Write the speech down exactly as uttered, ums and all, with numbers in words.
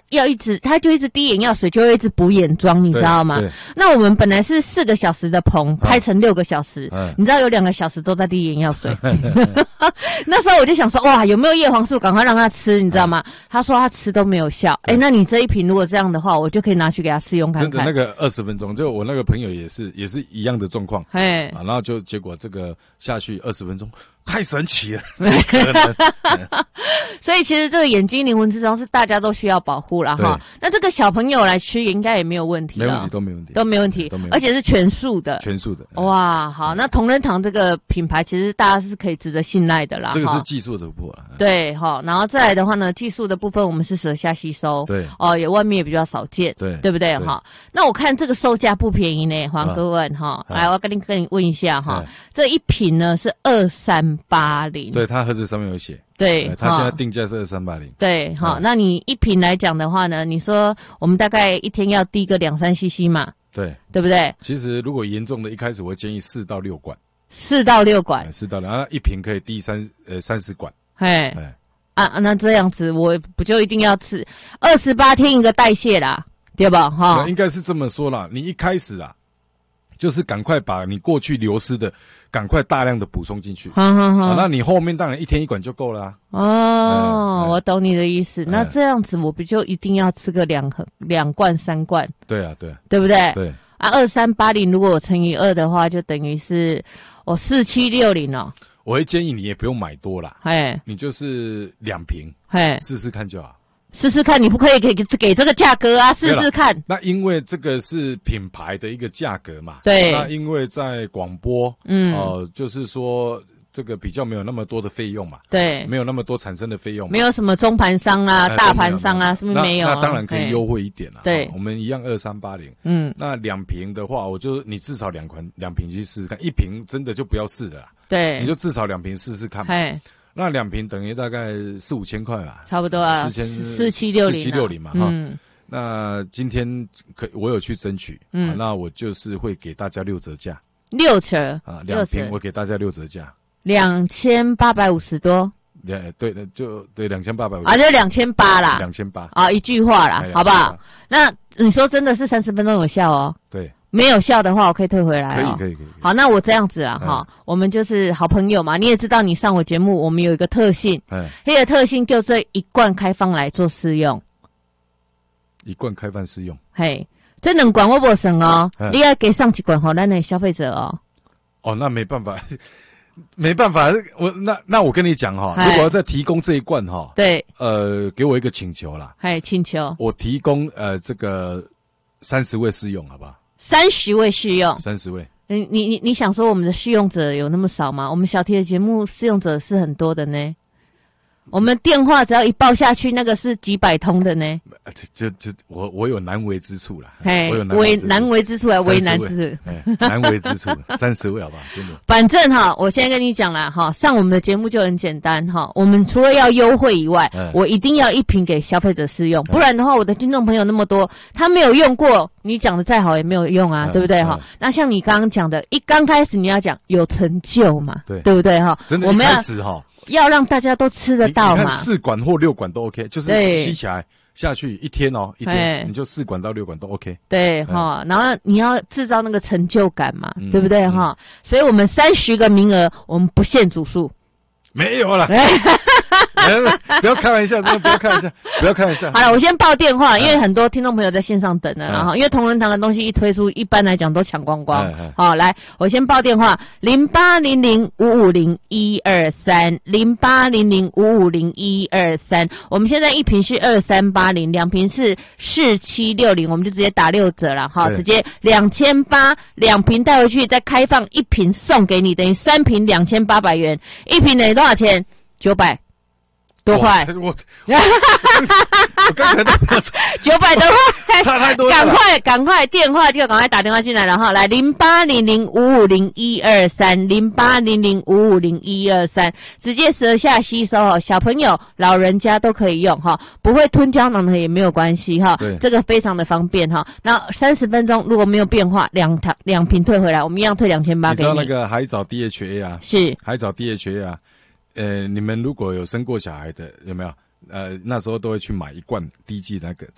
要一直，他就一直滴眼药水，就会一直补眼妆，你知道吗？那我们本来是四个小时的棚，拍成六个小时，嗯、你知道有两个小时都在滴眼药水。那时候我就想说，哇，有没有叶黄素？赶快让他吃，你知道吗？嗯、他说他吃都没有效。哎、欸，那你这一瓶如果这样的话，我就可以拿去给他试用看看。 真的，那个二十分钟，就我那个朋友也是，也是一样的状况。哎、啊，然后就结果这个下去二十分钟。太神奇了，怎么可能？ 所以其实这个眼睛灵魂之窗是大家都需要保护啦哈。那这个小朋友来吃应该也没有问题了， 没问题，都没问题， 都没问题， 都没问题， 而且是全素的， 全素的。 哇，好，那同仁堂这个品牌其实大家是可以值得信赖的啦。 这个是技术的突破了。 对哈，然后再来的话呢，技术的部分我们是舌下吸收， 对哦，也外面也比较少见， 对， 对不对哈？那我看这个售价不便宜呢，黄哥问哈，来，我要跟你跟你问一下哈，这一瓶呢是二三八零。 对，它盒子上面有写。 对， 它现在定价是二三八零。 对，好、嗯，那你一瓶来讲的话呢，你说我们大概一天要滴个两三 C C 嘛？ 对， 对不对？ 其实如果严重的，一开始我会建议四到六管。 四到六管， 四到六，然后一瓶可以滴三呃三十管。 嘿，啊，那这样子我不就一定要吃二十八天一个代谢啦，对吧？哈， 应该是这么说啦。你一开始啊，就是赶快把你过去流失的。赶快大量的补充进去， 好好好， 那你后面当然一天一管就够了啊。 哦，嗯、我懂你的意思。嗯、那这样子我不就一定要吃个两盒、两罐、三罐？ 对啊，对啊， 对不对？ 对啊，二三八零如果我乘以二的话，就等于是我四七六零哦。 我会建议你也不用买多啦， 哎， 你就是两瓶， 哎， 试试看就好。 试试看，你不可以给给这个价格啊！试试看。 那因为这个是品牌的一个价格嘛， 对。 那因为在广播，嗯，哦、呃，就是说这个比较没有那么多的费用嘛， 对， 没有那么多产生的费用嘛， 没有什么中盘商啊、呃、大盘商啊，是不是没有、啊那？那当然可以优惠一点啦。 对， 我们一样二三八零， 嗯， 那两瓶的话，我就你至少两款两瓶去试试看，一瓶真的就不要试了啦， 对， 你就至少两瓶试试看嘛。那两瓶等于大概四五千块吧， 差不多啊， 四千四七六零， 四七六零嘛哈。 嗯， 那今天可我有去争取，嗯，那我就是会给大家六折价， 六折啊，两瓶我给大家六折价， 两千八百五十多， 两对的就对两千八百五啊，就两千八啦， 两千八啊，一句话啦，好不好？那你说真的是三十分钟有效哦？ 对。 没有效的话，我可以退回来、 哦。可以可以可以。 好，那我这样子啊，哈、嗯，我们就是好朋友嘛。你也知道，你上我节目，我们有一个特性，嗯，那个特性就这一罐开放来做试用， 一罐开放试用。 嘿，这两罐我不省哦，嗯、你要给上几罐给咱的消费者哦。 哦，那没办法，没办法，我那那我跟你讲哈、哦，如果要再提供这一罐哈、哦， 对， 呃，给我一个请求啦， 嘿，请求， 我提供呃这个三十位试用，好不好？ 三十位试用， 三十位。 你你你你想说我们的试用者有那么少吗？我们小 T 的节目试用者是很多的呢。我们电话只要一报下去，那个是几百通的呢。 这这我我有难为之处啦， 嘿， 我有为难为之处，还为难之处， 难为之处，三十位好不好？真的。 反正哈，我现在跟你讲啦哈，上我们的节目就很简单哈。我们除了要优惠以外，嗯、我一定要一瓶给消费者试用，不然的话，我的听众朋友那么多，他没有用过，你讲的再好也没有用啊，嗯、对不对哈？嗯、那像你刚刚讲的，一刚开始你要讲有成就嘛， 对对不对哈？ 真的，一开始哈。 要让大家都吃得到嘛？ 你看四管或六管都 OK， 就是吸起来下去一天哦，一天你就四管到六管都 OK。 对哈，然后你要制造那个成就感嘛，嗯、对不对哈？嗯、所以我们三十个名额，我们不限组数。 没有了。不要开玩笑，真的不要开玩笑，不要开玩笑。 好了，我先报电话，因为很多听众朋友在线上等了，然后因为同仁堂的东西一推出，一般来讲都抢光光。好，来，我先报电话：零八零零五五零一二三，零八零零五五零一二三。我们现在一瓶是二三八零，两瓶是四七六零，我们就直接打六折了哈，直接两千八，两瓶带回去，再开放一瓶送给你，等于三瓶两千八百元，一瓶等于多少钱？九百。多块， 我我刚才都九百多块， 差太多了。 赶快赶快电话就赶快打电话进来，然后来零八零零五五零一二三，零八零零五五零一二三，直接舌下吸收哦，小朋友、老人家都可以用哈，不会吞胶囊的也没有关系哈，这个非常的方便哈。那三十分钟如果没有变化，两条两瓶退回来，我们一样退两千八给你。 你知道那个海藻 D H A 啊？ 是海藻 D H A 啊。呃，你们如果有生过小孩的，有没有？呃，那时候都会去买一罐滴剂那个